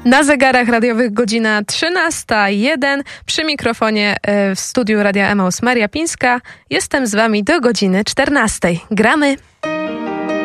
Na zegarach radiowych godzina 13:01. Przy mikrofonie w studiu Radia Emaus Maria Pińska. Jestem z wami do godziny 14:00. Gramy.